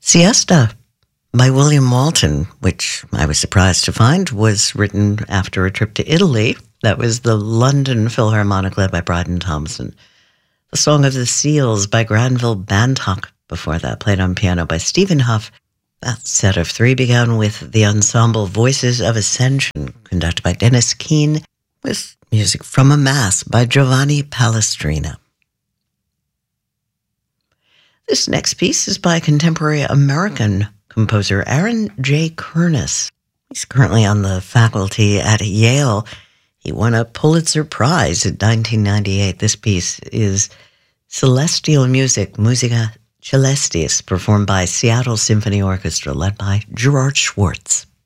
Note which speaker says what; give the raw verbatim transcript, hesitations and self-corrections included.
Speaker 1: Siesta by William Walton, which I was surprised to find was written after a trip to Italy. That was the London Philharmonic led by Bryden Thompson. The Song of the Seals by Granville Bantock, before that played on piano by Stephen Huff. That set of three began with the ensemble Voices of Ascension, conducted by Dennis Keane, with music from a Mass by Giovanni Palestrina. This next piece is by contemporary American composer Aaron J. Kernis. He's currently on the faculty at Yale. He won a Pulitzer Prize in nineteen ninety-eight. This piece is Celestial Music, Musica Celestis, performed by Seattle Symphony Orchestra, led by Gerard Schwartz.